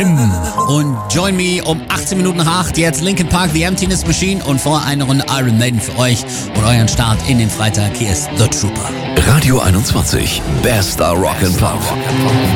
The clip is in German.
Tim. Und Join Me um 18 Minuten nach 8. Jetzt Linkin Park, The Emptiness Machine und vorher eine Runde Iron Maiden für euch und euren Start in den Freitag. Hier ist The Trooper. Radio 21, bester Rock and Pop.